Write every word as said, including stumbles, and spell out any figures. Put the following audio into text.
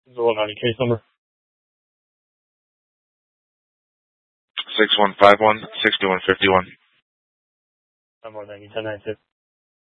The one ninety case number. Six one five one six two one fifty one. One more, thank you. Ten nine six.